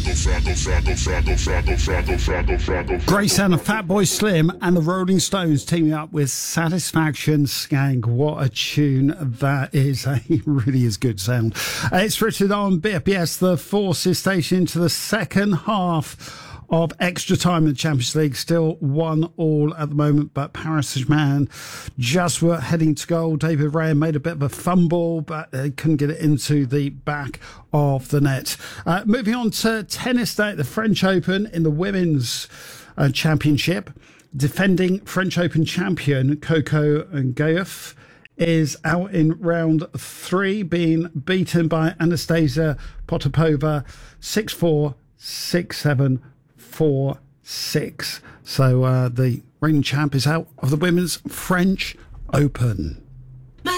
Great sound of Fatboy Slim and the Rolling Stones teaming up with Satisfaction Skank. What a tune that is. It really is good sound. It's Richard on BFBS, the Forces station, into the second half of extra time in the Champions League. Still 1-1 at the moment, but Paris Saint-Germain just were heading to goal. David Raya made a bit of a fumble, but they couldn't get it into the back of the net. Moving on to tennis day at the French Open in the Women's Championship. Defending French Open champion Coco Gauff is out in round 3, being beaten by Anastasia Potapova 6-4, 6-7, 4-6. So the reigning champ is out of the Women's French Open.